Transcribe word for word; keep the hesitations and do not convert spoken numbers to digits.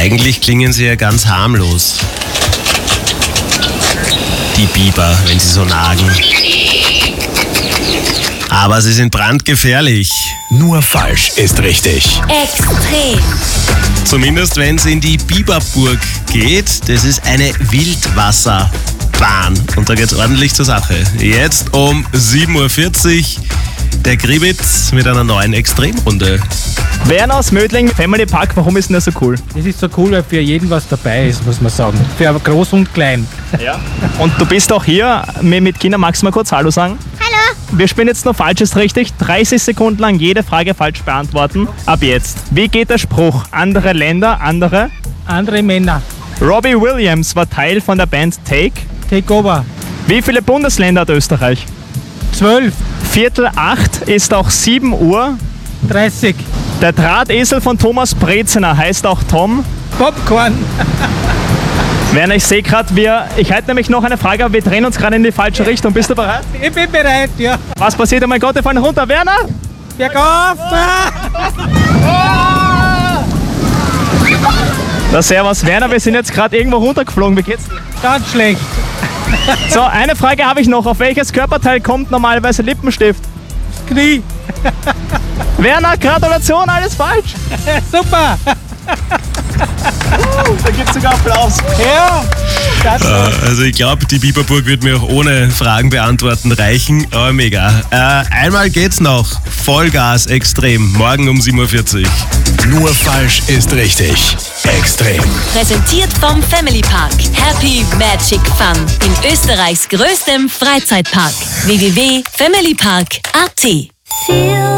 Eigentlich klingen sie ja ganz harmlos. Die Biber, wenn sie so nagen. Aber sie sind brandgefährlich. Nur falsch ist richtig. Extrem. Zumindest wenn es in die Biberburg geht. Das ist eine Wildwasserbahn. Und da geht es ordentlich zur Sache. Jetzt um sieben Uhr vierzig der Kribitz mit einer neuen Extremrunde. Werner aus Mödling, Family Park, warum ist denn das so cool? Das ist so cool, weil für jeden was dabei ist, muss man sagen. Für groß und klein. Ja. Und du bist auch hier mit Kindern. Magst du mal kurz Hallo sagen? Hallo. Wir spielen jetzt nur Falsches richtig. dreißig Sekunden lang jede Frage falsch beantworten. Ab jetzt. Wie geht der Spruch? Andere Länder, andere? Andere Männer. Robbie Williams war Teil von der Band Take. Take over. Wie viele Bundesländer hat Österreich? Zwölf. Viertel acht ist auch sieben Uhr. Dreißig. Der Drahtesel von Thomas Breziner heißt auch Tom. Popcorn. Werner, ich sehe gerade, wir, ich halte nämlich noch eine Frage, aber wir drehen uns gerade in die falsche Richtung. Bist du bereit? Ich bin bereit, ja. Was passiert? Oh mein Gott, wir fallen runter. Werner? Bergauf. Na servus, Werner, wir sind jetzt gerade irgendwo runtergeflogen. Wie geht's dir? Ganz schlecht. So, eine Frage habe ich noch. Auf welches Körperteil kommt normalerweise Lippenstift? Knie. Werner, Gratulation, alles falsch. Super. Da gibt es sogar Applaus. Ja. Äh, also ich glaube, die Biberburg wird mir auch ohne Fragen beantworten reichen. Aber mega. Äh, einmal geht's noch. Vollgas extrem. Morgen um sieben Uhr vierzig. Nur falsch ist richtig. Extrem. Präsentiert vom Family Park. Happy Magic Fun. In Österreichs größtem Freizeitpark. w w w punkt family park punkt a t